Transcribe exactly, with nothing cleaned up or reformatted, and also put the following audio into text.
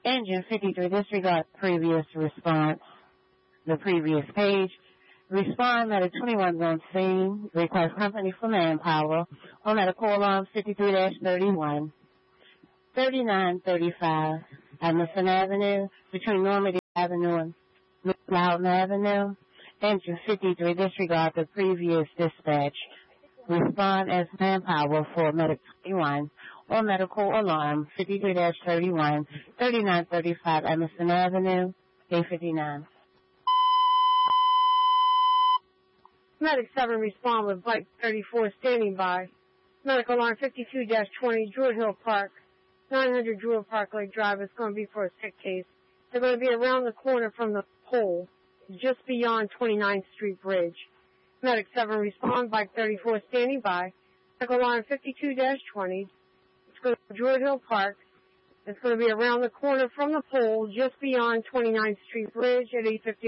Engine fifty-three, disregard previous response, the previous page. Respond, medic twenty-one on scene. Request company for manpower. On medical alarm fifty-three thirty-one. thirty-nine thirty-five Emerson Avenue, between Normandy Avenue and Loudon Avenue. Engine fifty-three, disregard the previous dispatch. Respond as manpower for medic twenty-one. Or medical alarm fifty-three thirty-one. thirty-nine thirty-five Emerson Avenue, A fifty-nine. Medic seven, respond with Bike thirty-four standing by. Medical alarm fifty-two twenty, Druid Hill Park, nine hundred Druid Park Lake Drive. It's going to be for a sick case. They're going to be around the corner from the pole, just beyond twenty-ninth Street Bridge. Medic seven, respond, Bike thirty-four standing by. Medical alarm fifty-two twenty, it's going to Druid Hill Park. It's going to be around the corner from the pole, just beyond twenty-ninth Street Bridge at eight fifty.